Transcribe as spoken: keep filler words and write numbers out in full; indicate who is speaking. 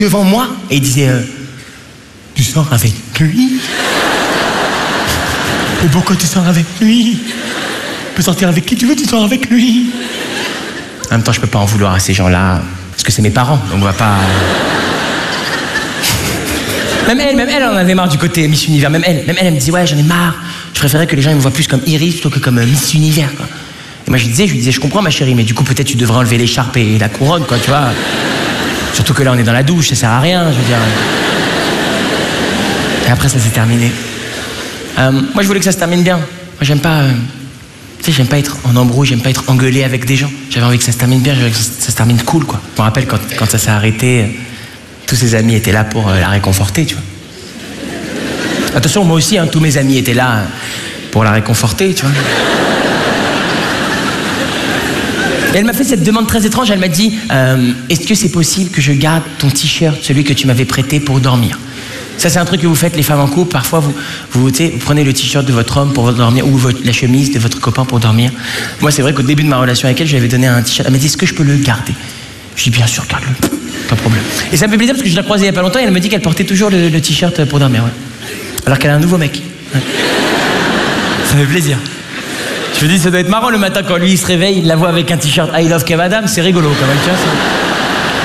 Speaker 1: devant moi et il disait euh, tu sors avec lui? Mais pourquoi tu sors avec lui? Tu peux sortir avec qui tu veux, tu sors avec lui. En même temps, je peux pas en vouloir à ces gens-là, parce que c'est mes parents, donc on va pas... Même elle, même elle en avait marre du côté Miss Univers, même elle, même elle, elle me disait ouais, j'en ai marre, je préférais que les gens ils me voient plus comme Iris plutôt que comme euh, Miss Univers, quoi. Et moi je lui disais, je lui disais, je comprends ma chérie, mais du coup peut-être tu devrais enlever l'écharpe et la couronne, quoi, tu vois. Surtout que là on est dans la douche, ça sert à rien, je veux dire. Et après ça s'est terminé. Euh, moi je voulais que ça se termine bien. Moi j'aime pas... Euh... Tu sais, j'aime pas être en embrouille, j'aime pas être engueulé avec des gens. J'avais envie que ça se termine bien, j'avais envie que ça, ça se termine cool, quoi. Je me rappelle quand, quand ça s'est arrêté, euh, tous ses amis étaient là pour euh, la réconforter, tu vois. Attention, moi aussi, hein, tous mes amis étaient là euh, pour la réconforter, tu vois. Et elle m'a fait cette demande très étrange, elle m'a dit euh, est-ce que c'est possible que je garde ton t-shirt, celui que tu m'avais prêté pour dormir? Ça, c'est un truc que vous faites, les femmes en couple. Parfois, vous, vous, vous prenez le t-shirt de votre homme pour dormir ou votre, la chemise de votre copain pour dormir. Moi, c'est vrai qu'au début de ma relation avec elle, je lui avais donné un t-shirt. Elle m'a dit, est-ce que je peux le garder? Je dis, bien sûr, garde-le. Pas de problème. Et ça me fait plaisir parce que je la croisais il n'y a pas longtemps et elle me dit qu'elle portait toujours le, le t-shirt pour dormir. Ouais. Alors qu'elle a un nouveau mec. Ouais. Ça me fait plaisir. Je me dis, ça doit être marrant le matin quand lui il se réveille, il la voit avec un t-shirt I love Kev Adams. C'est rigolo quand même, tu vois, ça.